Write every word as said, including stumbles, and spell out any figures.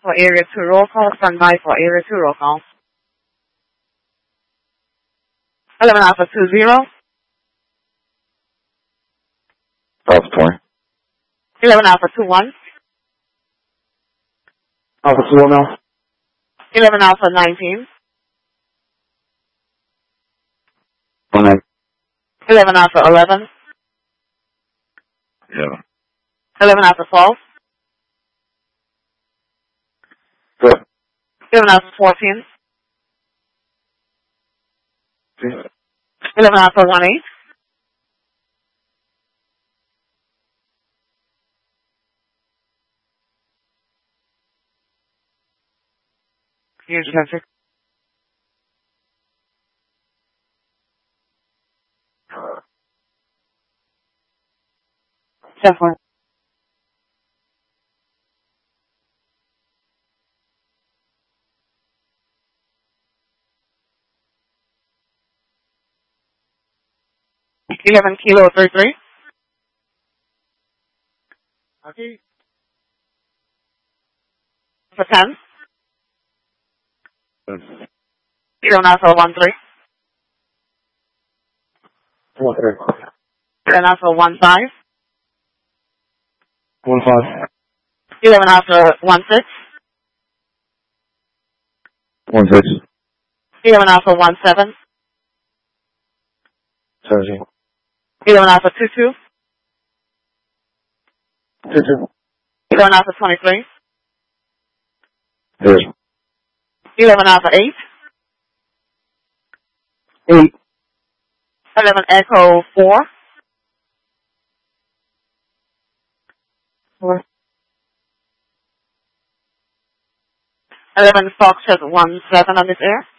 For area two roll call, stand by for area two roll call. eleven Alpha two zero. Alpha twenty. eleven Alpha two one. Alpha two one now. eleven Alpha nineteen. One nine. eleven Alpha eleven. Yeah. eleven Alpha twelve. Good. eleven Alpha fourteen. See? eleven Alpha one eight. Huge country. Definitely. eleven Kilo three three. Okay. For ten. Good. eleven Alpha one three. One three. eleven Alpha one five. One five. eleven Alpha one six. One six. eleven Alpha one seven. Seventeen. eleven Alpha two two. Two two. eleven Alpha twenty-three. Yes. eleven Alpha eight. Eight. eleven Echo four. Four. eleven Foxtrot one seven on this air.